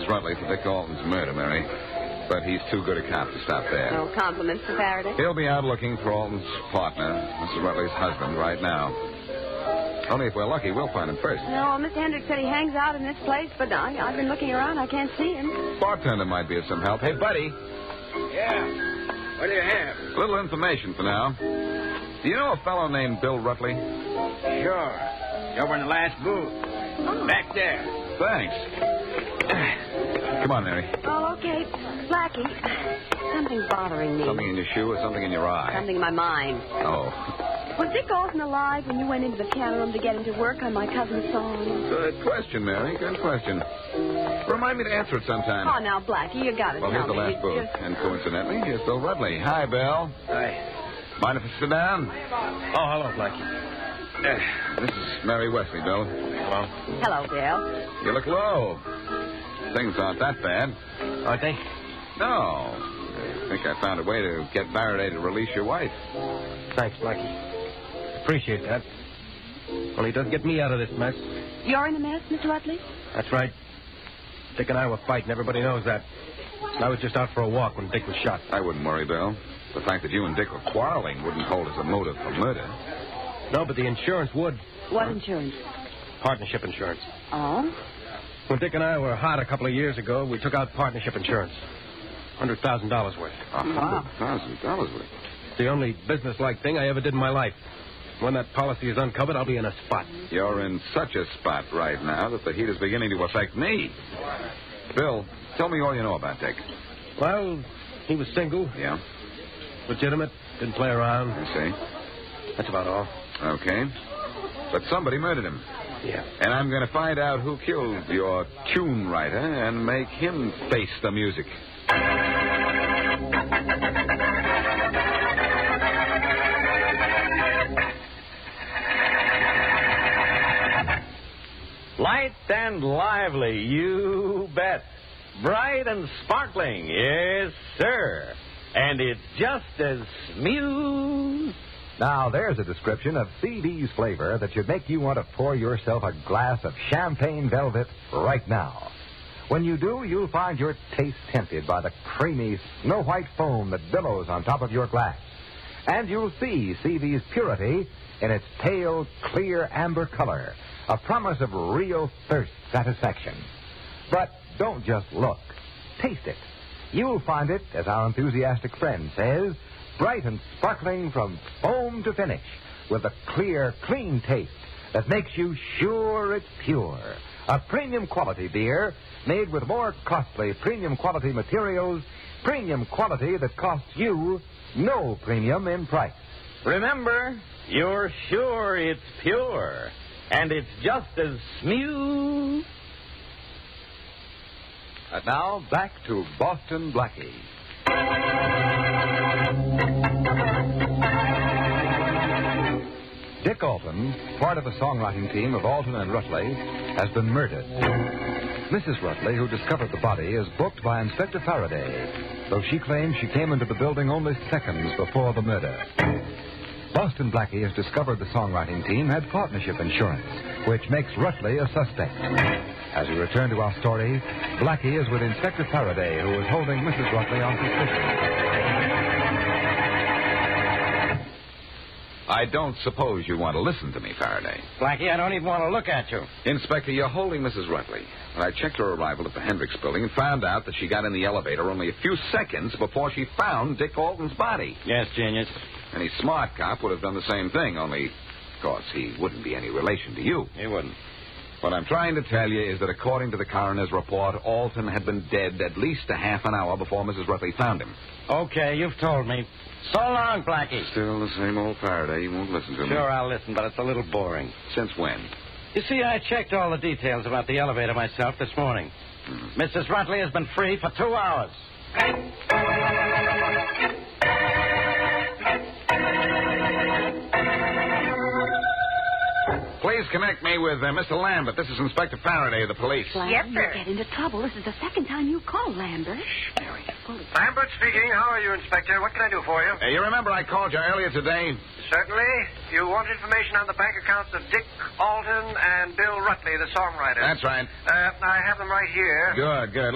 Mrs. Rutley for Dick Alton's murder, Mary. But he's too good a cop to stop there. No compliments for Faraday? He'll be out looking for Alton's partner, Mrs. Rutley's husband, right now. Only if we're lucky, we'll find him first. No, Mr. Hendricks said he hangs out in this place, but I've been looking around. I can't see him. Bartender might be of some help. Hey, buddy. Yeah. What do you have? A little information for now. Do you know a fellow named Bill Rutley? Sure. Over in the last booth. Oh. Back there. Thanks. Come on, Mary. Oh, okay. Blackie, something's bothering me. Something in your shoe or something in your eye? Something in my mind. Oh. Was Dick Alton alive when you went into the piano room to get him to work on my cousin's song? Good question, Mary. Good question. Remind me to answer it sometime. Oh, now, Blackie, you got to Well, tell here's the me. last booth. And coincidentally, here's Bill Rutley. Hi, Bill. Hi. Mind if I sit down? Oh, hello, Blackie. This is Mary Wesley, Bill. Hello. Hello, Bill. You look low. Things aren't that bad. Aren't they? No. I think I found a way to get Faraday to release your wife. Thanks, Blackie. Appreciate that. Only it doesn't get me out of this mess. You're in a mess, Mr. Rutley? That's right. Dick and I were fighting. Everybody knows that. I was just out for a walk when Dick was shot. I wouldn't worry, Bill. The fact that you and Dick were quarreling wouldn't hold as a motive for murder. No, but the insurance would. What insurance? Partnership insurance. Oh? When Dick and I were hot a couple of years ago, we took out partnership insurance. $100,000 worth. $100,000 worth. The only business-like thing I ever did in my life. When that policy is uncovered, I'll be in a spot. You're in such a spot right now that the heat is beginning to affect me. Bill, tell me all you know about Dick. Well, he was single. Yeah? Legitimate. Didn't play around. I see. That's about all. Okay. But somebody murdered him. Yeah. And I'm going to find out who killed your tune writer and make him face the music. Light and lively, you bet. Bright and sparkling, yes, sir. And it's just as smooth. Now, there's a description of CB's flavor that should make you want to pour yourself a glass of champagne velvet right now. When you do, you'll find your taste tempted by the creamy, snow-white foam that billows on top of your glass. And you'll see CB's purity in its pale, clear amber color, a promise of real thirst satisfaction. But don't just look. Taste it. You'll find it, as our enthusiastic friend says, bright and sparkling from foam to finish, with a clear, clean taste that makes you sure it's pure. A premium quality beer made with more costly premium quality materials, premium quality that costs you no premium in price. Remember, you're sure it's pure. And it's just as smooth. And now, back to Boston Blackie. Dick Alton, part of the songwriting team of Alton and Rutley, has been murdered. Mrs. Rutley, who discovered the body, is booked by Inspector Faraday, though she claims she came into the building only seconds before the murder. Boston Blackie has discovered the songwriting team had partnership insurance, which makes Rutley a suspect. As we return to our story, Blackie is with Inspector Faraday, who is holding Mrs. Rutley on suspicion. I don't suppose you want to listen to me, Faraday. Blackie, I don't even want to look at you. Inspector, you're holding Mrs. Rutley. But I checked her arrival at the Hendricks building and found out that she got in the elevator only a few seconds before she found Dick Alton's body. Yes, genius. Any smart cop would have done the same thing, only, of course, he wouldn't be any relation to you. He wouldn't. What I'm trying to tell you is that according to the coroner's report, Alton had been dead at least a half an hour before Mrs. Rutley found him. Okay, you've told me. So long, Blackie. Still the same old Faraday. You won't listen to me. Sure, I'll listen, but it's a little boring. Since when? You see, I checked all the details about the elevator myself this morning. Mrs. Rutley has been free for 2 hours. Please connect me with Mr. Lambert. This is Inspector Faraday of the police. Yes, sir. You'll get into trouble. This is the second time you called, Lambert. Mary. Lambert speaking. How are you, Inspector? What can I do for you? You remember I called you earlier today? Certainly. You want information on the bank accounts of Dick Alton and Bill Rutley, the songwriter. That's right. I have them right here. Good, good.